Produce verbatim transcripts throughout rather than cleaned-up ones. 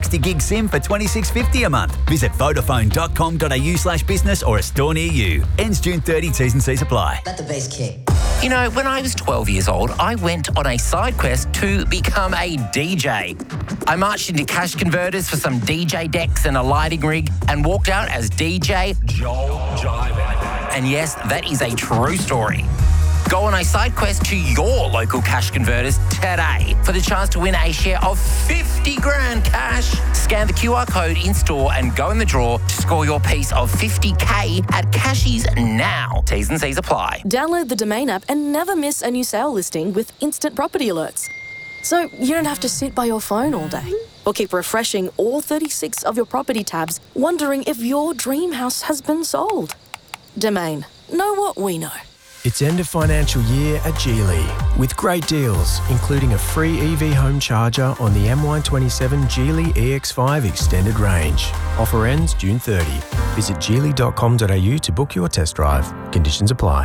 fifty gig SIM for twenty-six fifty a month. Visit vodafone.com.au slash business or a store near you. Ends June thirtieth, T's and C's apply. Let the bass kick. You know, when I was twelve years old, I went on a side quest to become a D J. I marched into cash converters for some D J decks and a lighting rig and walked out as D J Joel Jive. And yes, that is a true story. Go on a side quest to your local cash converters today for the chance to win a share of fifty grand cash. Scan the Q R code in store and go in the draw to score your piece of fifty K at Cashies now. T's and C's apply. Download the Domain app and never miss a new sale listing with instant property alerts. So you don't have to sit by your phone all day or keep refreshing all thirty-six of your property tabs wondering if your dream house has been sold. Domain. Know what we know. It's end of financial year at Geely with great deals, including a free E V home charger on the M Y twenty-seven Geely E X five Extended Range. Offer ends June thirtieth. Visit geely dot com dot a u to book your test drive. Conditions apply.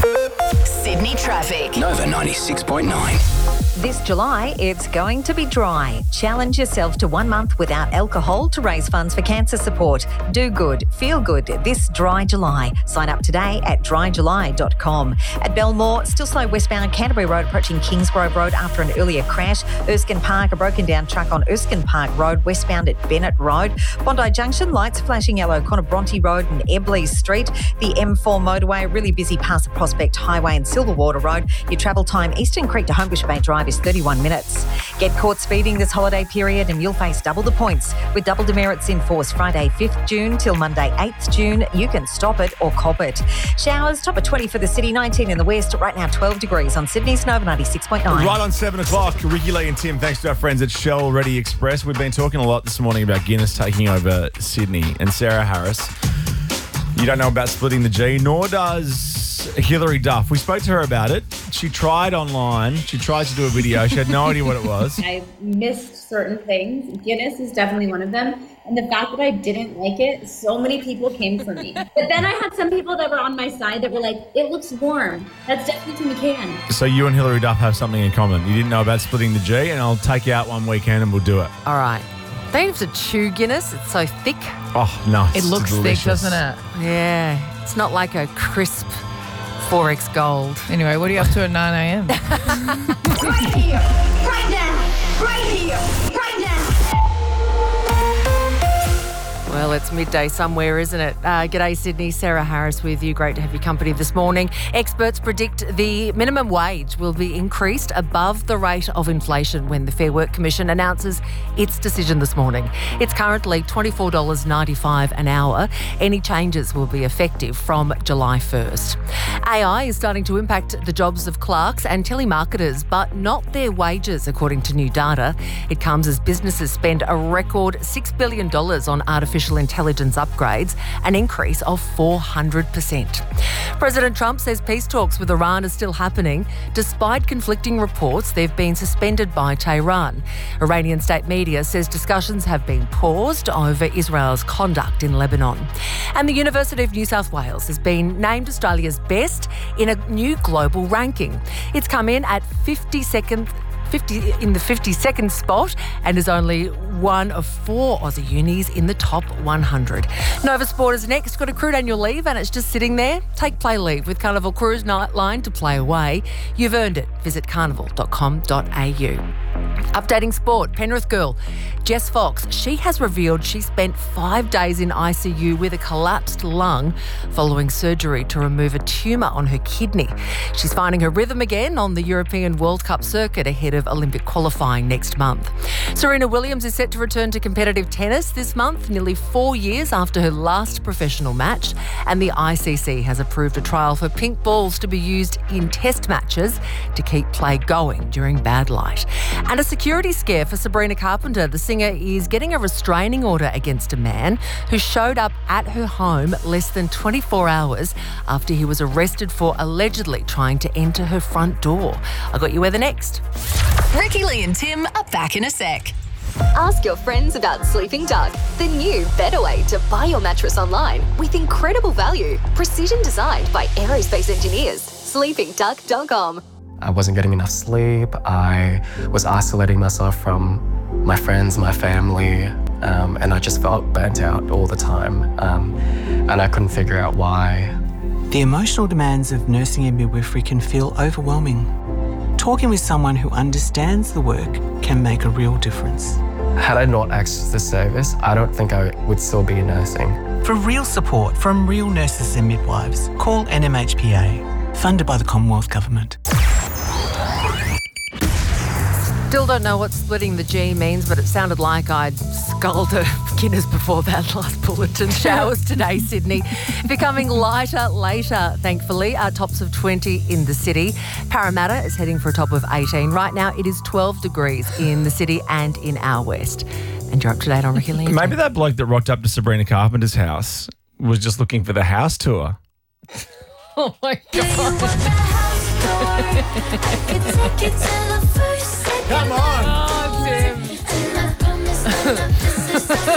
Sydney traffic. Nova ninety-six point nine. This July, it's going to be dry. Challenge yourself to one month without alcohol to raise funds for cancer support. Do good, feel good this dry July. Sign up today at dry july dot com. At Belmore, still slow westbound Canterbury Road approaching Kingsgrove Road after an earlier crash. Erskine Park, a broken down truck on Erskine Park Road westbound at Bennett Road. Bondi Junction, lights flashing yellow, Connor-Bronte Road and Ebley Street. The M four motorway, really busy past the Prospect Highway and Silverwater Road. Your travel time, Eastern Creek to Homebush Bay Drive is thirty-one minutes. Get caught speeding this holiday period and you'll face double the points. With double demerits in force Friday fifth June till Monday eighth June, you can stop it or cop it. Showers, top of twenty for the city, nineteen in the west, right now twelve degrees on Sydney's Nova ninety-six point nine. Right on seven o'clock, Ricky Lee and Tim, thanks to our friends at Shell Ready Express. We've been talking a lot this morning about Guinness taking over Sydney, and Sarah Harris, you don't know about splitting the G, nor does Hilary Duff. We spoke to her about it. She tried online. She tried to do a video. She had no idea what it was. I missed certain things. Guinness is definitely one of them. And the fact that I didn't like it, so many people came for me. But then I had some people that were on my side that were like, it looks warm. That's definitely McCann. So you and Hilary Duff have something in common. You didn't know about splitting the G, and I'll take you out one weekend and we'll do it. All right. They have to chew Guinness. It's so thick. Oh, no. It looks delicious. thick, doesn't it? Yeah. It's not like a crisp four X Gold. Anyway, what are you up to at nine a.m.? Right here, right now, right here, right now. Well, it's midday somewhere, isn't it? Uh, g'day, Sydney. Sarah Harris with you. Great to have your company this morning. Experts predict the minimum wage will be increased above the rate of inflation when the Fair Work Commission announces its decision this morning. It's currently twenty-four dollars ninety-five an hour. Any changes will be effective from July first. A I is starting to impact the jobs of clerks and telemarketers, but not their wages, according to new data. It comes as businesses spend a record six billion dollars on artificial intelligence upgrades, an increase of four hundred percent. President Trump says peace talks with Iran are still happening. Despite conflicting reports, they've been suspended by Tehran. Iranian state media says discussions have been paused over Israel's conduct in Lebanon. And the University of New South Wales has been named Australia's best in a new global ranking. It's come in at fifty-second fifty in the fifty-second spot and is only one of four Aussie unis in the top one hundred. Nova Sport is next. Got accrued annual leave and it's just sitting there. Take play leave with Carnival Cruise Nightline to play away. You've earned it. Visit carnival dot com dot a u. Updating sport, Penrith girl Jess Fox, she has revealed she spent five days in I C U with a collapsed lung following surgery to remove a tumour on her kidney. She's finding her rhythm again on the European World Cup circuit ahead of Olympic qualifying next month. Serena Williams is set to return to competitive tennis this month, nearly four years after her last professional match, and the I C C has approved a trial for pink balls to be used in test matches to keep play going during bad light. And a security scare for Sabrina Carpenter. The singer is getting a restraining order against a man who showed up at her home less than twenty-four hours after he was arrested for allegedly trying to enter her front door. I got you weather next. Ricky Lee and Tim are back in a sec. Ask your friends about Sleeping Duck, the new better way to buy your mattress online with incredible value, precision designed by aerospace engineers. sleeping duck dot com. I wasn't getting enough sleep. I was isolating myself from my friends, my family. and I just felt burnt out all the time, um, and I couldn't figure out why. The emotional demands of nursing and midwifery can feel overwhelming. Talking with someone who understands the work can make a real difference. Had I not accessed this service, I don't think I would still be nursing. For real support from real nurses and midwives, call N M H P A, funded by the Commonwealth Government. Still don't know what splitting the G means, but it sounded like I'd sculled a Guinness before that last bulletin. Showers today, Sydney. Becoming lighter later, thankfully. Our tops of twenty in the city. Parramatta is heading for a top of eighteen. Right now it is twelve degrees in the city and in our west. And you're up to date on Ricky Lee. Maybe that bloke that rocked up to Sabrina Carpenter's house was just looking for the house tour. Oh my God. Come on. Oh, Tim.